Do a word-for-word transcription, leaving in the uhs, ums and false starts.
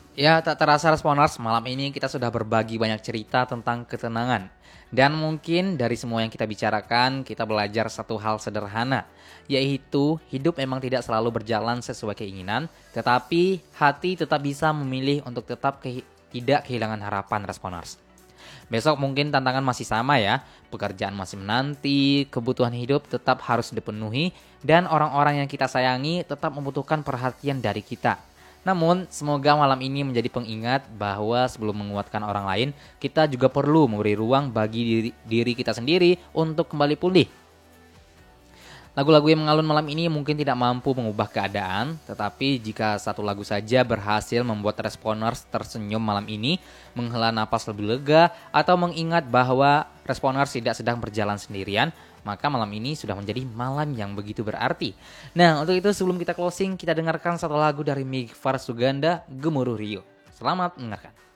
Ya, tak terasa Responers, malam ini kita sudah berbagi banyak cerita tentang ketenangan. Dan mungkin dari semua yang kita bicarakan, kita belajar satu hal sederhana, yaitu hidup memang tidak selalu berjalan sesuai keinginan, tetapi hati tetap bisa memilih untuk tetap kehi- tidak kehilangan harapan Responers. Besok mungkin tantangan masih sama ya, pekerjaan masih menanti, kebutuhan hidup tetap harus dipenuhi, dan orang-orang yang kita sayangi tetap membutuhkan perhatian dari kita. Namun, semoga malam ini menjadi pengingat bahwa sebelum menguatkan orang lain, kita juga perlu memberi ruang bagi diri, diri kita sendiri untuk kembali pulih. Lagu-lagu yang mengalun malam ini mungkin tidak mampu mengubah keadaan, tetapi jika satu lagu saja berhasil membuat Responers tersenyum malam ini, menghela napas lebih lega, atau mengingat bahwa Responers tidak sedang berjalan sendirian, maka malam ini sudah menjadi malam yang begitu berarti. Nah, untuk itu sebelum kita closing, kita dengarkan satu lagu dari Migfar Suganda, Gemuruh Rio. Selamat mendengarkan.